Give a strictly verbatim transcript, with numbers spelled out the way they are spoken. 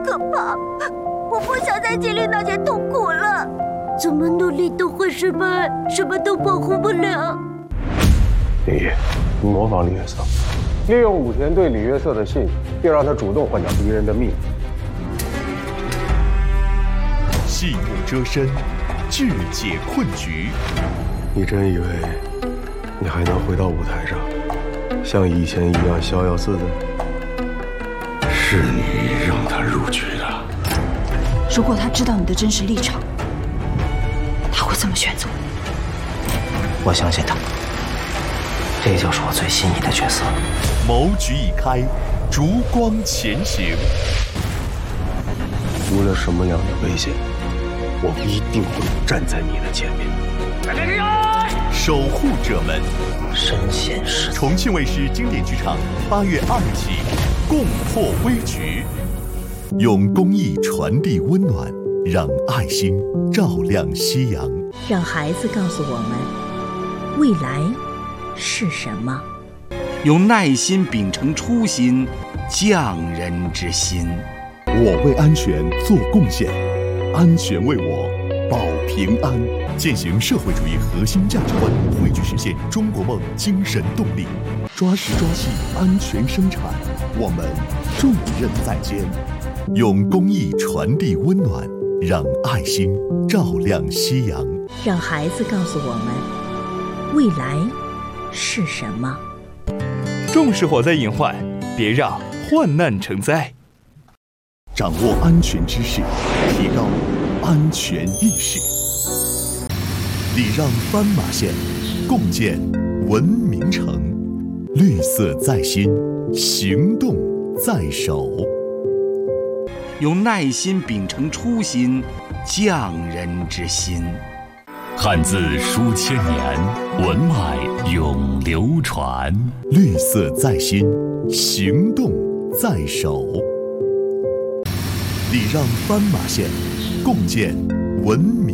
可怕，我不想再经历那些痛苦了。 怎么努力都会失败，什么都保护不了。 李烨，你模仿李约瑟，利用武田对李约瑟的信，并让他主动换掉敌人的秘密。 细目遮身，智解困局。 你真以为你还能回到舞台上，像以前一样逍遥自在？ 是你让他入局的。 如果他知道你的真实立场，他会这么选择。 我相信他，这就是我最心仪的角色。 谋局已开，烛光前行。 无论什么样的危险，我一定会站在你的前面。 守护者们， 身先士卒。 重庆卫视经典剧场八月二日起，共破危局，用公益传递温暖，让爱心照亮夕阳。 让孩子告诉我们，未来是什么？ 用耐心秉承初心，匠人之心。 我为安全做贡献，安全为我保平安。践行社会主义核心价值观，汇聚实现中国梦精神动力。抓实抓细，安全生产，我们重任在肩。用公益传递温暖，让爱心照亮夕阳。 让孩子告诉我们，未来是什么？ 重视火灾隐患，别让患难成灾。 掌握安全知识，提高安全意识。礼让斑马线，共建文明城。绿色在心，行动在手。 用耐心秉承初心，匠人之心。 汉字书千年，文脉永流传。 绿色在心，行动在手。礼让斑马线，共建文明。